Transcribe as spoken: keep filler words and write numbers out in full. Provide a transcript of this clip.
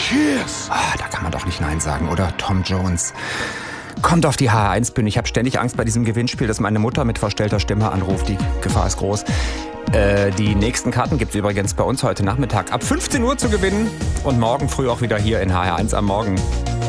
Cheers! Ah, da kann man doch nicht Nein sagen, oder? Tom Jones. Kommt auf die H R eins Bühne. Ich habe ständig Angst bei diesem Gewinnspiel, dass meine Mutter mit verstellter Stimme anruft. Die Gefahr ist groß. Äh, die nächsten Karten gibt es übrigens bei uns heute Nachmittag ab fünfzehn Uhr zu gewinnen. Und morgen früh auch wieder hier in H R eins am Morgen.